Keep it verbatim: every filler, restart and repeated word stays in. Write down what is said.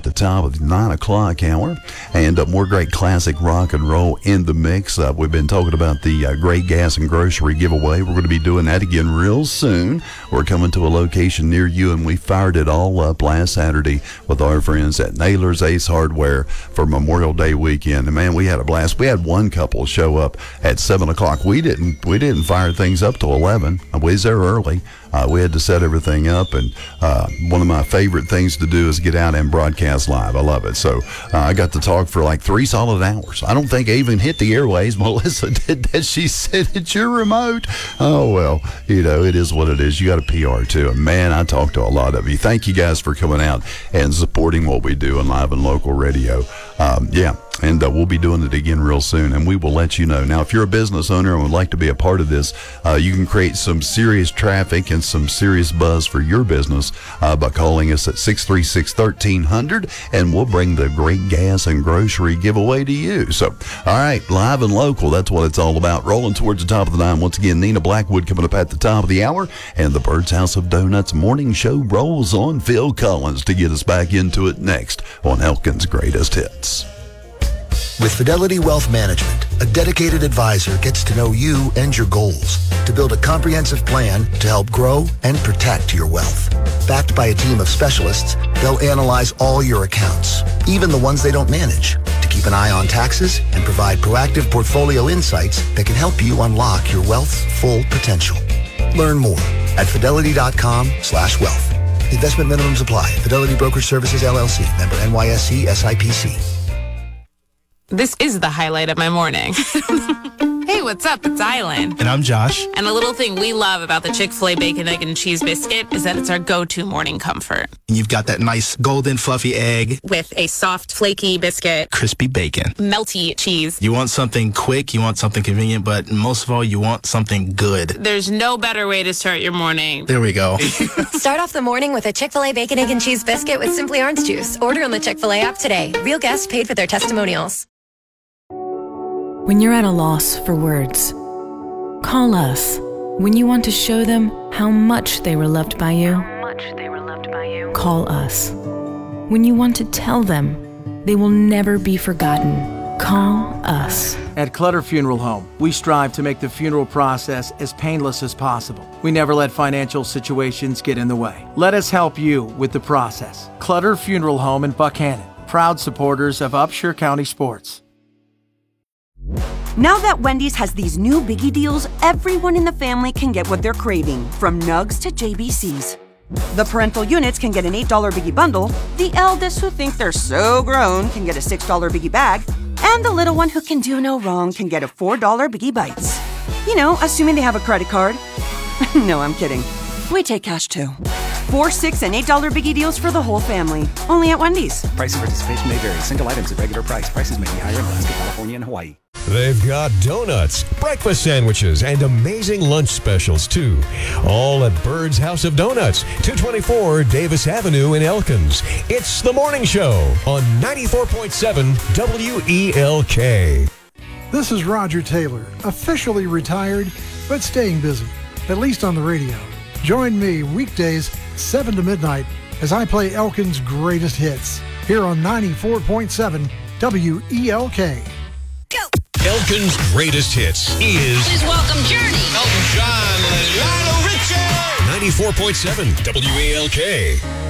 the top of the nine o'clock hour. And uh, more great classic rock and roll in the mix. Uh, we've been talking about the uh, Great Gas and Grocery giveaway. We're going to be doing that again real soon. We're coming to a location near you, and we fired it all up last Saturday with our friends at Naylor's Ace Hardware for Memorial Day weekend. And man, we had a blast. We had one couple show up at seven o'clock. We didn't we didn't fire things up till eleven. We was there early. Uh, we had to set everything up, and uh, one of my favorite things to do is get out and broadcast live. I love it. So uh, I got to talk for like three solid hours. I don't think I even hit the airways. Melissa did that. She said, it's your remote. Oh, well, you know, it is what it is. You got a P R too. And man, I talked to a lot of you. Thank you guys for coming out and supporting what we do in live and local radio. Um, yeah. And uh, we'll be doing it again real soon, and we will let you know. Now, if you're a business owner and would like to be a part of this, uh, you can create some serious traffic and some serious buzz for your business uh, by calling us at six three six, one three zero zero, and we'll bring the Great Gas and Grocery giveaway to you. So, all right, live and local, that's what it's all about. Rolling towards the top of the nine. Once again, Nina Blackwood coming up at the top of the hour, and the Bird's House of Donuts morning show rolls on. Phil Collins to get us back into it next on Elkin's Greatest Hits. With Fidelity Wealth Management, a dedicated advisor gets to know you and your goals to build a comprehensive plan to help grow and protect your wealth. Backed by a team of specialists, they'll analyze all your accounts, even the ones they don't manage, to keep an eye on taxes and provide proactive portfolio insights that can help you unlock your wealth's full potential. Learn more at fidelity.com slash wealth. Investment minimums apply. Fidelity Brokerage Services, L L C. Member N Y S E S I P C. This is the highlight of my morning. Hey, what's up? It's Island. And I'm Josh. And a little thing we love about the Chick-fil-A Bacon, Egg, and Cheese Biscuit is that it's our go-to morning comfort. And you've got that nice golden fluffy egg. With a soft, flaky biscuit. Crispy bacon. Melty cheese. You want something quick, you want something convenient, but most of all, you want something good. There's no better way to start your morning. There we go. Start off the morning with a Chick-fil-A Bacon, Egg, and Cheese Biscuit with Simply Orange Juice. Order on the Chick-fil-A app today. Real guests paid for their testimonials. When you're at a loss for words, call us. When you want to show them how much they were loved by you, how much they were loved by you, call us. When you want to tell them they will never be forgotten, call us. At Clutter Funeral Home, we strive to make the funeral process as painless as possible. We never let financial situations get in the way. Let us help you with the process. Clutter Funeral Home in Buckhannon, proud supporters of Upshur County sports. Now that Wendy's has these new biggie deals, everyone in the family can get what they're craving, from nugs to J B Cs. The parental units can get an eight dollar biggie bundle, the eldest who think they're so grown can get a six dollar biggie bag, and the little one who can do no wrong can get a four dollar biggie bites. You know, assuming they have a credit card. No, I'm kidding. We take cash too. Four, six, and eight dollar biggie deals for the whole family. Only at Wendy's. Price and participation may vary. Single items at regular price. Prices may be higher in Alaska, California, and Hawaii. They've got donuts, breakfast sandwiches, and amazing lunch specials, too. All at Bird's House of Donuts, two twenty-four Davis Avenue in Elkins. It's The Morning Show on ninety-four point seven W E L K. This is Roger Taylor, officially retired, but staying busy, at least on the radio. Join me weekdays, seven to midnight, as I play Elkin's greatest hits, here on ninety-four point seven W E L K. Go! Elkin's greatest hits is... Please welcome Journey. Elton John, Lionel Richie. ninety-four point seven W E L K.